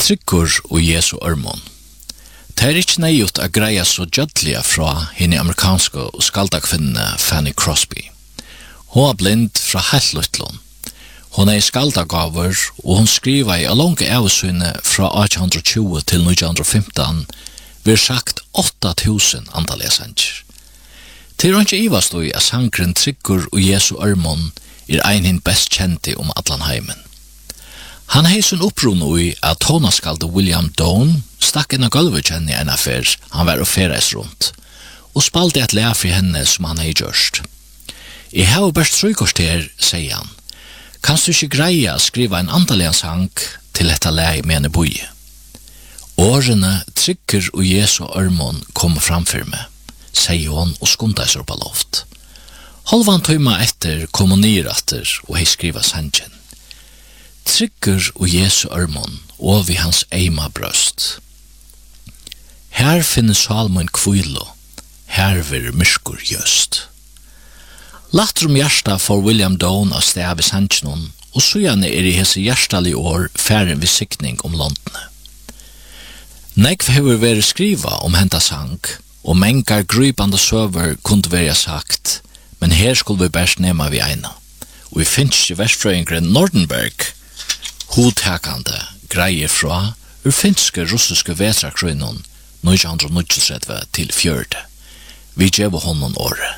Tryggur og Jesu örmon. Det ikke nøyut å greia så gjødlige fra henne amerikanske og skaldakvinnene Fanny Crosby. Hun er blind fra helt luttlån. Hun er i skaldagaver, og hun skriver i lange avsyne fra 1820 til 1915 vi sagt 8000 andalesanger. Til hun ikke ivast i at sangren Tryggur og Jesu örmon ein best kjente Atlanheimen. Han hei sin opprunn i at tonaskalde William Doane stakk inn av gulvet kjenne i en affær han var og fereis rundt, og spalte et lær for henne som han hei gjørst. I hei best trykkorster, sier han, kanst du ikke greia skriva en andalian sang til dette lær med en boie. Årene Tryggur og Jesu örmon kom framför meg, sier hon og skundar seg på loft. Halvan tøyma etter kom hun nyratter og hei skriva sangen. Tryggur og Jesu örmon og vi hans eima brøst. Her finnes salmen kvilo, her vir myrskur just. Latter hjärsta for William Doane av sted i sangen, og sujane i hese hjertali år færen vi sikning Londone. Negv hever vært skriva henta sang, og mengar grypande søver kunne være sagt, men her skulle vi bæst nema vi eina. Og vi finnes i verstfrøyngren Nordenberg, hodtakande greier fra finske russiske vetrakrøynon 1939 til 4. Vi gjev honom året.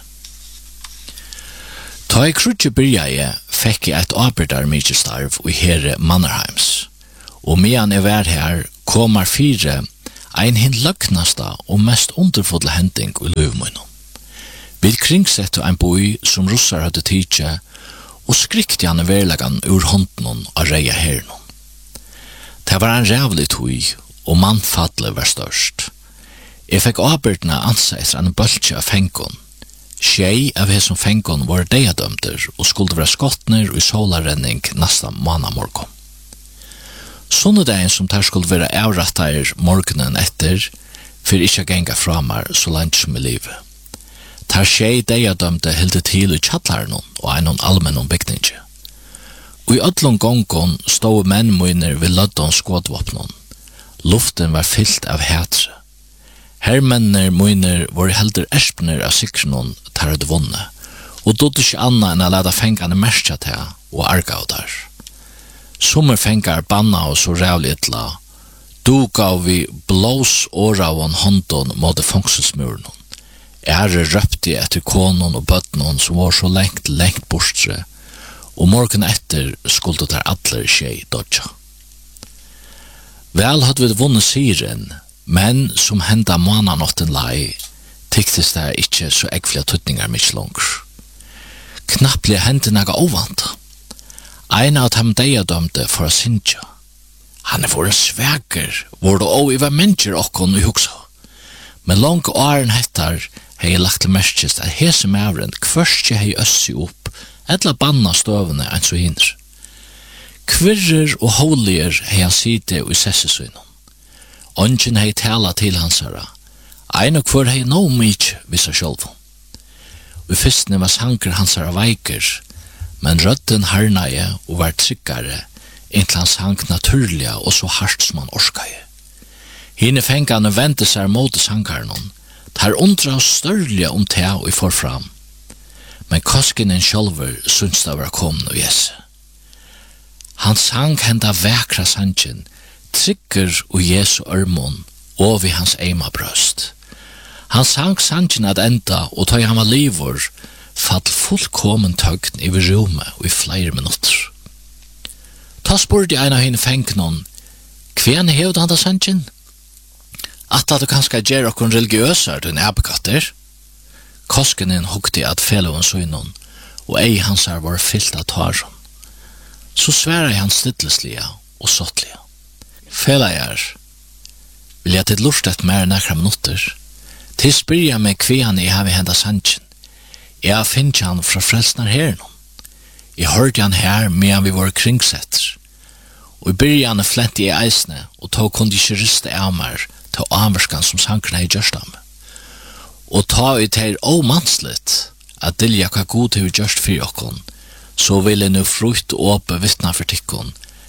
Ta I krutje byrjaje fikk jeg et arbeidar mykje starv i herre Mannerheims, og medan jeg var her kommer 4 ein hin løgnasta og mest underfulle hending i løvmunnen. Vi kringsette ein boi som russar hadde tidje, og skrikte han I verlegan ur hånden av reia hernon. Det var en rævlig tøy, og mannfadle var størst. Jeg fikk arbeidene ansa etter en bølge av fengon. Tjei av hesson fengon var deiadømter, og skulle være skottner og I solarrenning nesta månamorgon. Sunnedagen som der skulle være avrattar morgenen etter, for ikke genga framar så langt som I livet. Tar tjei deiadømte hilde til I tjallarnon og einon allmennon bygningi. Og I öllum gongon stod menn munner ved løddon skådvåpnon. Luften var fyllt av hætre. Hermenner munner var heldur erspner av sikrenon tar hadde vunne, og dodde ikke anna enn a lada fengane merskja til og arga av der. Sommer fengar banna og så rævlig ytla, du gav vi blås åra av håndon måte fangselsmurnon. Ære røpte etter konon og bøtnon som var så lengt bortre, og morgen etter skulle der alle skje dodja. Vel hadde vi vunnet siren, men som henda månanotten lai, tyktes det ikke så eggflige tøtningar mykje langer. Knapplig hendte naga ovanta. Ein av dem deiadømte for å sinja. Han for en sveger, hvor det også var mennesker okkon I hugsa. Men langt åren hettar hei lagt til merkest at hese mævren kvørstje hei øssi opp, etla banna støvene enn så hinner. Kvirrer og holier hei han side og I sessesøynon. Ongen hei tala til hansara, ein og kvar hei no mykje vissa sjolvon. Og fyrstene var sanger hansara veiker, men rødden harnaie og var tryggare, inntil han sang naturliga og så hardt som han orskaie. Hine fengane vente seg mot sangarnon, tar undra størlige te og I forfram. Men koskinen sjolver syns det var kommet og jesse. Han sang henda vekra sangen, Tryggur og Jesu örmon, og vi hans eima brøst. Han sang sangen at enda, og tøy han var livor, fall fullkommen tøgn I rommet og I flere minutter. Ta spurte ein av henne fengnon, hvem hevde han da sangen? At du kanskje gjør okkur religiøsar du abekatter? Koskenen hukte at feloen søgnon, og ei hansar var fyllt av taron. Så sværa han stidleslige og sottlige. Felajar, vil jeg til lurt et mer nekra minutter, til spyrja meg kvian I havi henda sangen. Jeg finnes han fra frelsnar hernon. Jeg hørte han her medan vi var kringsetter. Og I byrjan flent I eisne, og tog kundi ikke riste av meg til anverskan som sankrene I gjørstam. Og ta I teir omanslet at dilja hva god til vi gjørst fyrir okkon, så vil jeg nu frukt og åpe vittna for tikkon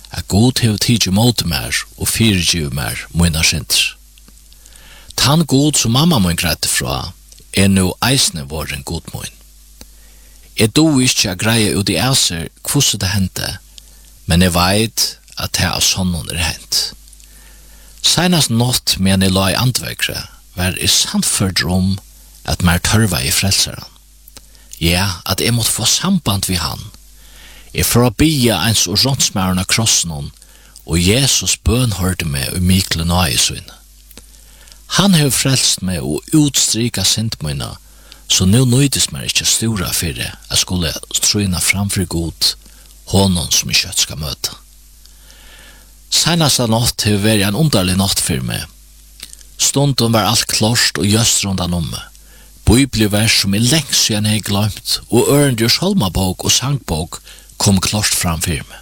at god hev tidsi mot mer og fyrirgiv mer mine synder. Tann god som mamma mun grætte fra, nu eisne våren god mun. Jeg do ikkje a greie ut i æser hvordan det hendte, men jeg veit at det av sånn hent. Senast nått men jeg la i andvekre, var jeg samført at mer tørva i frelseren. Ja, at jeg måtte få samband vi han. Jeg får bia ens og rånsmæren av krossen, og Jesus bønhørte meg og mikle nøyesøyne. Han har frelst meg og utstrika sintmøyna, så nu nøydes meg ikke stora fyrir jeg skulle trøyna framfor god, honom som jeg kjøtt skal møte. Senast av natt har vært en underlig natt for meg. Stunden var alt klart og just rundan om meg. Bibelvers som jeg lengst siden jeg glemt, og Ørendjørs Holmabok og sangbok kom klart framfor meg.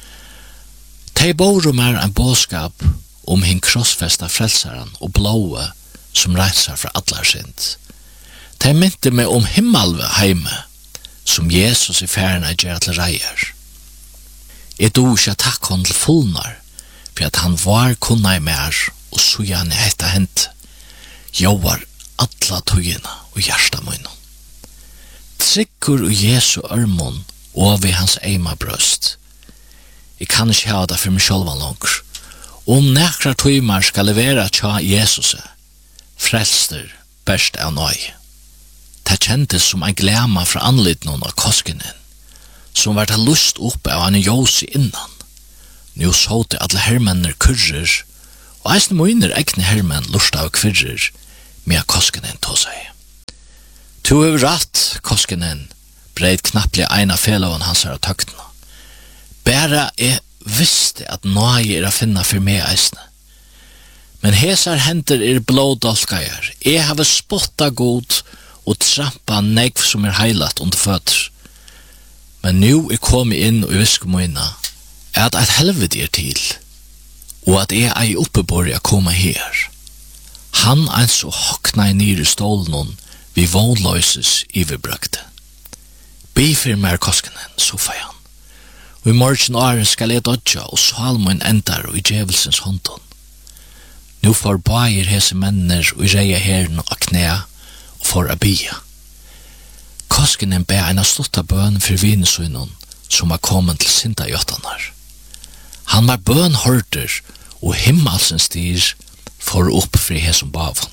De bor mer en bådskap om hin krossfesta frelsaren og blåe som reiser fra allar synd. De mynte meg om himmelve heime, som Jesus i færna gjør til reier. Jeg do ikke takk hon til fullnar, for at han var kunna i mer, og så gjerne hetta hent. Jeg var alla tøyina og hjärsta munn. Tryggur og Jesu ørmon og ved hans eima brøst. Jeg kan ikke ha det for meg sjálvan langer. Om nekra tøymar skal levera tja Jesus, frelster best av nøy. Det kjentes som en glema fra anlitnon av koskenen, som var det lust opp av en josi innan. Nå så det alle hermenner kurrer, og eisne moiner egne hermenn lust av kvirrer, med koskenen tå seg. Tu hev ratt, koskenen, breit knapplig ein av felåen hans av tøktene. Bæra visste at nøye a finna for meg eisne. Men hesar hender blådolkajar. Jeg have spotta god og trampa negv som heilat under føtter. Men nu kommet inn og viske moina at et helvete til, og at jeg ei oppebor jeg komme her. Han så hokna i nyre stålen vi vånløses iverbrakte. Bifir mer koskenen, så fei han. Og i morgen åren skal jeg dodja, og salmoen endar og i djevelsens hånden. Nå får bager hese menner og reia herren og knæ, og får a bia. Koskenen be en stotta bøn for vinesunnen, som var kommet til sinta jøttanar. Han var bønhørter, og himmelsens styr får opp fri hesum bavan.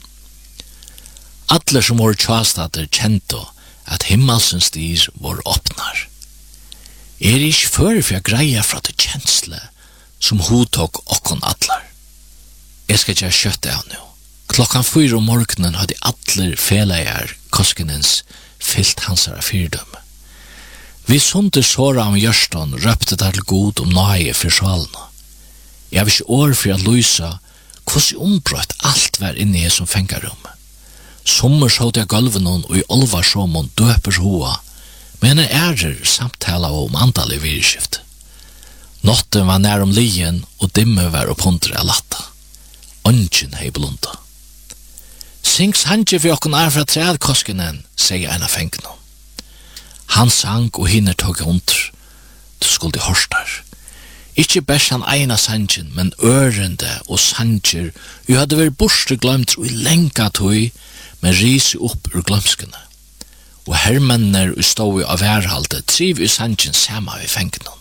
Alle som var tjastater kjente at himmelsens styr var åpnar. Ikke før for jeg greier fra det kjensle som hodtok okkon atlar. Jeg skal ikke kjøtte av nå. 4:00 om morgenen hadde atler feleier koskenens fyllt hansara fyrdømme. Vi sunter såra om gjørston røpte der til god om nøye for sjalene. Jeg vil ikke år for å lysa hvordan ombrøtt alt var inne i som fengarum. Sommer så jeg gulven og i olvarsomon døper hoa, men samtala om antallet virskift. Notten var nær om lien, og dimme var oppundre av latta. Ongen hei blunda. Sings handje for okkon fra trædkoskenen, sier en av fengene. Han sang og hinner tog under. Du skulle horstar. Ikke bærs han eina sangen, men ørende og sanger, jo hadde vært borste glemt og i lenka tog, men risi opp ur glømskene. Og hermenner stod av værhalde triv i sangen sama i fengene.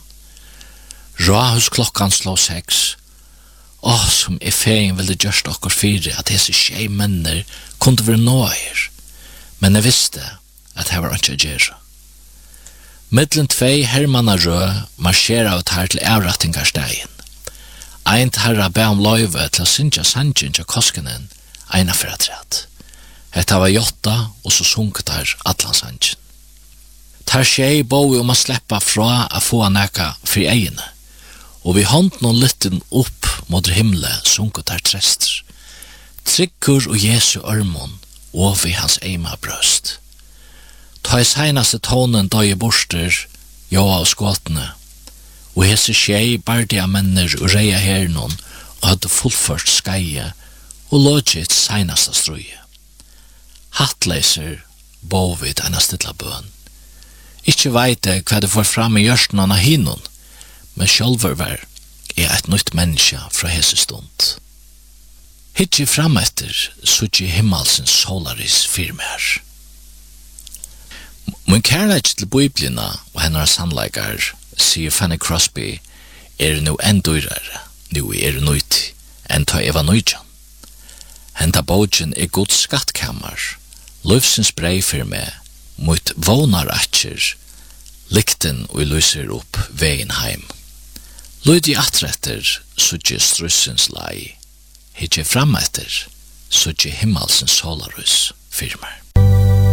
Rahus klokkan slå 6. Som feien ville gjørst okkar fire at disse tjei menner kunne være nåer, men jeg visste at det var ikke gjerra. Middelen 2 hermanna rød marsjera ut her til avrattingarstegen. Ein herra be om løyve til å synja sangen til koskenen, eina for at rett. Hetta var jotta, og så sunket her atlansangen. Tar tjei boi om å sleppa fra a få neka fri egene, og vi hånd noen lytten opp mot himle sunket her trester. Tryggur og Jesu ørmon, og vi hans eima brøst. Ta i seinaste tonen døye borster, joa og skåtene, og hese tjei bardia menner og reia hernon, og hadde fullført skeie, og logit seinaste strøye. Hattleiser bovid enn stilla bøn. Ikkje veit hva det får fram i gjørsten av hinon, men sjálfur var et nytt menneske fra hese stund. Hitje fram etter, suttje himmelsens solaris firmer. Min kærleik til Biblina og hennar sannleikar, sier Fanny Crosby, nu enn dyrare, nu nøyt, enn ta eva nøytjan. Henta bogen Guds skattkammar, løvsens brei for meg, mot vånar atjer, likten og lyser opp veien heim. Lyd i atretter, suttje strussens lei, hitje fram etter, suttje himmelsens solarus firmer.